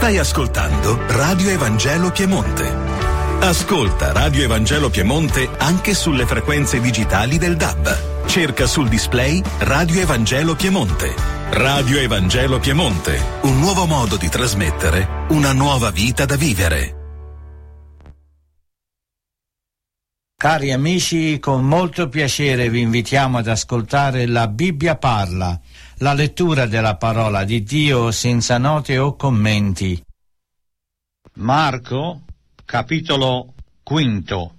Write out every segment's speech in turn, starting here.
Stai ascoltando Radio Evangelo Piemonte. Ascolta Radio Evangelo Piemonte anche sulle frequenze digitali del DAB. Cerca sul display Radio Evangelo Piemonte. Radio Evangelo Piemonte, un nuovo modo di trasmettere una nuova vita da vivere. Cari amici, con molto piacere vi invitiamo ad ascoltare La Bibbia parla, la lettura della parola di Dio senza note o commenti. Marco, capitolo 5.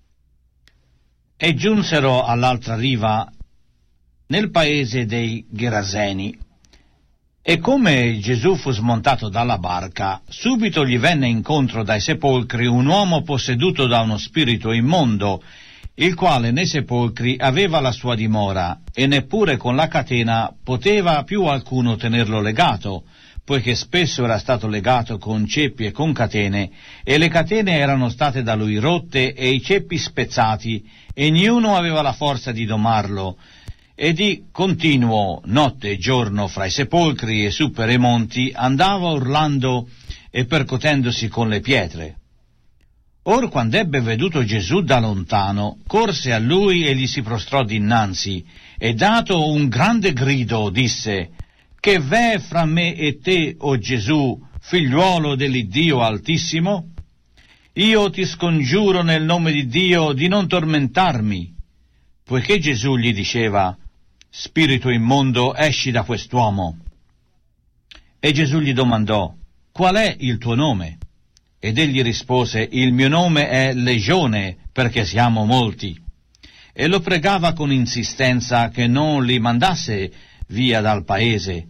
E giunsero all'altra riva, nel paese dei Geraseni. E come Gesù fu smontato dalla barca, subito gli venne incontro dai sepolcri un uomo posseduto da uno spirito immondo, il quale nei sepolcri aveva la sua dimora, e neppure con la catena poteva più alcuno tenerlo legato, poiché spesso era stato legato con ceppi e con catene, e le catene erano state da lui rotte e i ceppi spezzati, e niuno aveva la forza di domarlo, e di continuo, notte e giorno, fra i sepolcri e su per i monti, andava urlando e percotendosi con le pietre. Or quando ebbe veduto Gesù da lontano, corse a lui e gli si prostrò dinanzi, e dato un grande grido disse: «Che v'è fra me e te, o Gesù, figliuolo dell'Iddio Altissimo? Io ti scongiuro nel nome di Dio di non tormentarmi». Poiché Gesù gli diceva: «Spirito immondo, esci da quest'uomo». E Gesù gli domandò: «Qual è il tuo nome?» Ed egli rispose: «Il mio nome è Legione, perché siamo molti». E lo pregava con insistenza che non li mandasse via dal paese.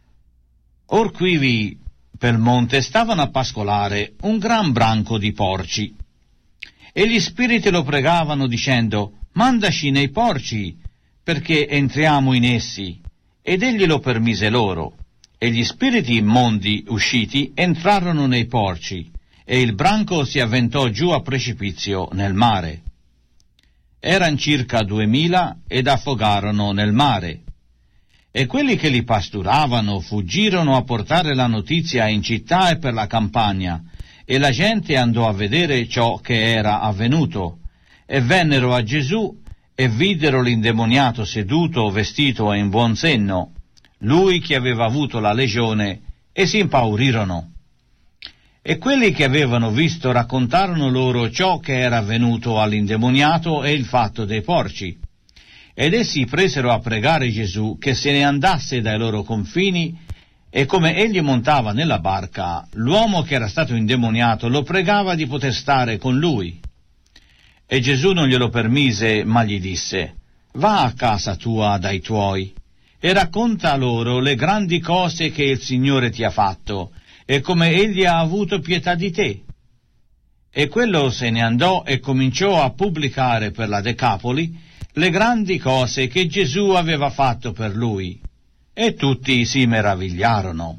Or quivi per monte stavano a pascolare un gran branco di porci. E gli spiriti lo pregavano dicendo: «Mandaci nei porci, perché entriamo in essi». Ed egli lo permise loro. E gli spiriti immondi usciti entrarono nei porci, e il branco si avventò giù a precipizio nel mare. Eran circa 2000 ed affogarono nel mare. E quelli che li pasturavano fuggirono a portare la notizia in città e per la campagna, e la gente andò a vedere ciò che era avvenuto. E vennero a Gesù e videro l'indemoniato seduto, vestito in buon senno, lui che aveva avuto la legione, e si impaurirono. E quelli che avevano visto raccontarono loro ciò che era avvenuto all'indemoniato e il fatto dei porci. Ed essi presero a pregare Gesù che se ne andasse dai loro confini, e come egli montava nella barca, l'uomo che era stato indemoniato lo pregava di poter stare con lui. E Gesù non glielo permise, ma gli disse: «Va a casa tua dai tuoi, e racconta loro le grandi cose che il Signore ti ha fatto, e come egli ha avuto pietà di te». E quello se ne andò e cominciò a pubblicare per la Decapoli le grandi cose che Gesù aveva fatto per lui, e tutti si meravigliarono.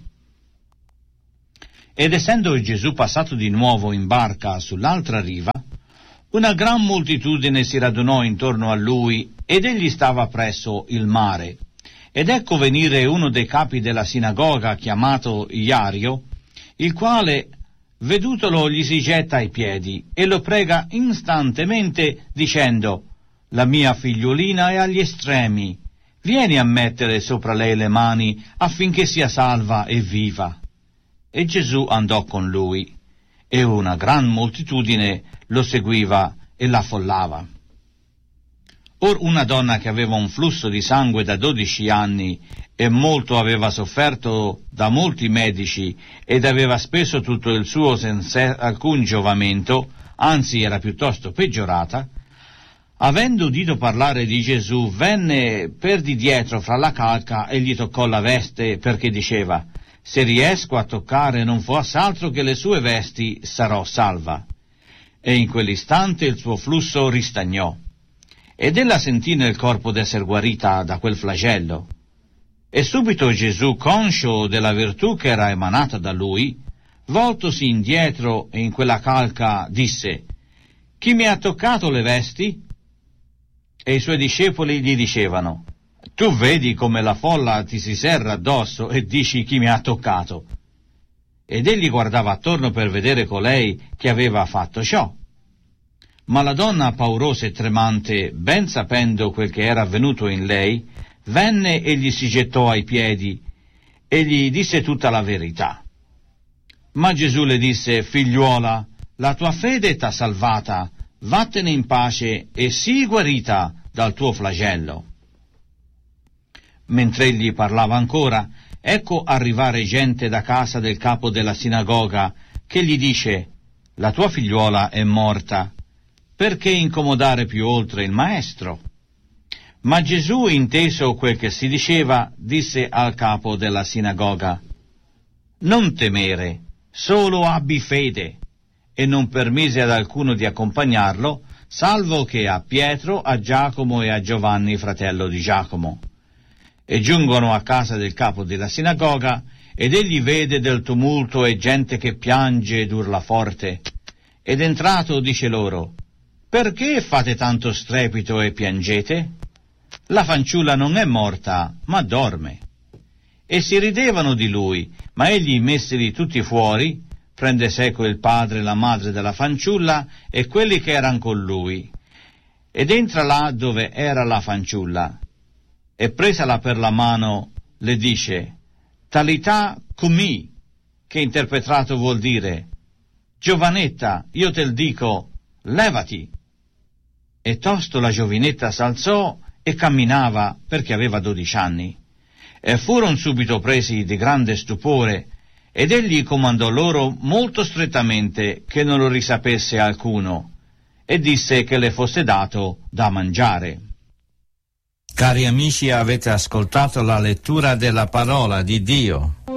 Ed essendo Gesù passato di nuovo in barca sull'altra riva, una gran moltitudine si radunò intorno a lui, ed egli stava presso il mare. Ed ecco venire uno dei capi della sinagoga, chiamato Iario, il quale, vedutolo, gli si getta ai piedi e lo prega instantemente, dicendo: «La mia figliolina è agli estremi, vieni a mettere sopra lei le mani affinché sia salva e viva». E Gesù andò con lui, e una gran moltitudine lo seguiva e l'affollava. Or una donna che aveva un flusso di sangue da 12 anni e molto aveva sofferto da molti medici ed aveva speso tutto il suo senza alcun giovamento, anzi era piuttosto peggiorata, avendo udito parlare di Gesù, venne per di dietro fra la calca e gli toccò la veste, perché diceva: «Se riesco a toccare non fosse altro che le sue vesti, sarò salva». E in quell'istante il suo flusso ristagnò. Ed ella sentì nel corpo d'esser guarita da quel flagello. E subito Gesù, conscio della virtù che era emanata da lui, voltosi indietro e in quella calca disse: «Chi mi ha toccato le vesti?» E i suoi discepoli gli dicevano: «Tu vedi come la folla ti si serra addosso e dici: chi mi ha toccato?» ed egli guardava attorno per vedere colei che aveva fatto ciò. Ma la donna, paurosa e tremante, ben sapendo quel che era avvenuto in lei, venne e gli si gettò ai piedi e gli disse tutta la verità. Ma Gesù le disse: figliuola, la tua fede t'ha salvata, vattene in pace e sii guarita dal tuo flagello. Mentre egli parlava ancora, ecco arrivare gente da casa del capo della sinagoga, che gli dice: la tua figliuola è morta, perché incomodare più oltre il maestro? Ma Gesù, inteso quel che si diceva, disse al capo della sinagoga: non temere, solo abbi fede. E non permise ad alcuno di accompagnarlo, salvo che a Pietro, a Giacomo e a Giovanni, fratello di Giacomo. E giungono a casa del capo della sinagoga, ed egli vede del tumulto e gente che piange ed urla forte. Ed entrato dice loro: perché fate tanto strepito e piangete? La fanciulla non è morta, ma dorme. E si ridevano di lui, ma egli, messili tutti fuori, prende seco il padre e la madre della fanciulla e quelli che eran con lui, ed entra là dove era la fanciulla, e presala per la mano le dice: Talità cumi, che interpretato vuol dire: giovanetta, io te l dico, levati. E tosto la giovinetta s'alzò e camminava, perché aveva 12 anni. E furono subito presi di grande stupore, ed egli comandò loro molto strettamente che non lo risapesse alcuno, e disse che le fosse dato da mangiare. Cari amici, avete ascoltato la lettura della parola di Dio.